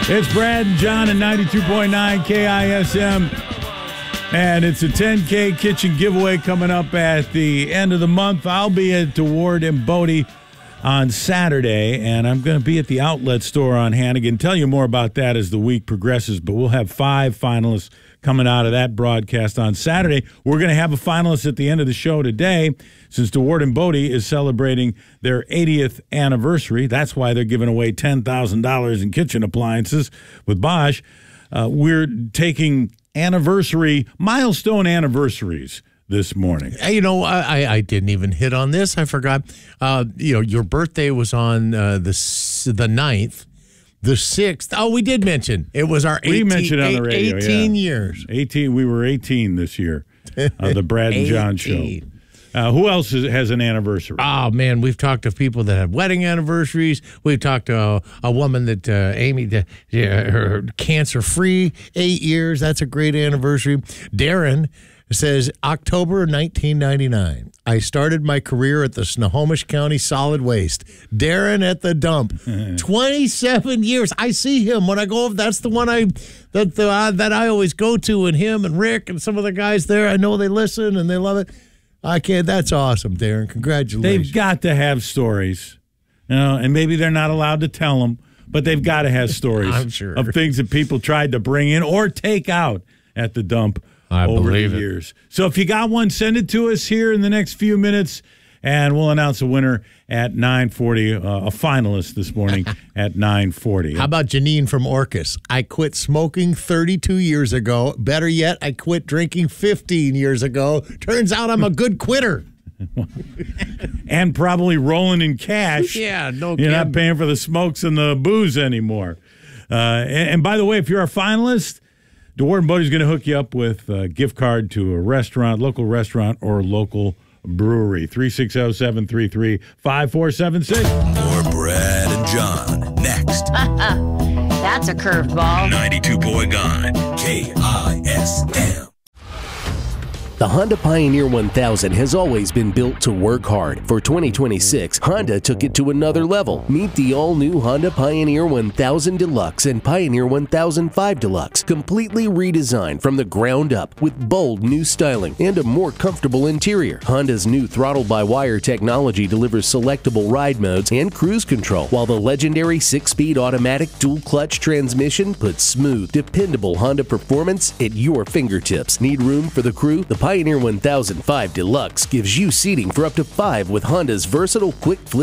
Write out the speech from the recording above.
It's Brad and John at 92.9 KISM. And it's a 10K kitchen giveaway coming up at the end of the month. I'll be at Ward and Bodie on Saturday, and I'm going to be at the outlet store on Hannigan. Tell you more about that as the week progresses, but we'll have 5 finalists coming out of that broadcast on Saturday. We're going to have a finalist at the end of the show today, since Ward and Bodie is celebrating their 80th anniversary. That's why they're giving away $10,000 in kitchen appliances with Bosch. We're taking milestone anniversaries this morning. You know, I didn't even hit on this. I forgot. Your birthday was on the 9th. The 6th. Oh, we did mention. It was our 18, we mentioned on the radio, 18 years. 18. We were 18 this year. The Brad and John show. Who else has an anniversary? Oh, man, we've talked to people that have wedding anniversaries. We've talked to a woman that, Amy, her cancer-free, 8 years. That's a great anniversary. Darren says, October 1999. I started my career at the Snohomish County Solid Waste. Darren at the dump. 27 years. I see him when I go over. That's the one that I always go to, and him and Rick and some of the guys there. I know they listen and they love it. That's awesome, Darren. Congratulations. They've got to have stories, and maybe they're not allowed to tell them, but they've got to have stories I'm sure. of things that people tried to bring in or take out at the dump over the years. So if you got one, send it to us here in the next few minutes, and we'll announce a winner at 9:40, a finalist this morning at 9:40. How about Janine from Orcas? I quit smoking 32 years ago. Better yet, I quit drinking 15 years ago. Turns out I'm a good quitter. And probably rolling in cash. Yeah, no You're kidding. not paying for the smokes and the booze anymore. And by the way, if you're a finalist, Ward and Bodie's going to hook you up with a gift card to a restaurant, local restaurant, or local brewery. 360-733-5476. More Brad and John next. That's a curveball. 92.9 KISM. The Honda Pioneer 1000 has always been built to work hard. For 2026, Honda took it to another level. Meet the all-new Honda Pioneer 1000 Deluxe and Pioneer 1005 Deluxe, completely redesigned from the ground up with bold new styling and a more comfortable interior. Honda's new throttle-by-wire technology delivers selectable ride modes and cruise control, while the legendary 6-speed automatic dual-clutch transmission puts smooth, dependable Honda performance at your fingertips. Need room for the crew? The Pioneer 1005 Deluxe gives you seating for up to 5 with Honda's versatile quick flip